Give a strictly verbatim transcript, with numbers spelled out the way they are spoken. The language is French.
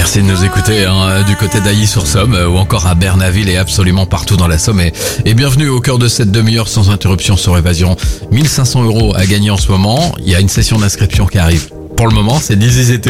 Merci de nous écouter hein, du côté d'Ailly-sur-Somme ou encore à Bernaville et absolument partout dans la Somme. Et, et bienvenue au cœur de cette demi-heure sans interruption sur Évasion. mille cinq cents euros à gagner en ce moment. Il y a une session d'inscription qui arrive. Pour le moment, c'est This Is It.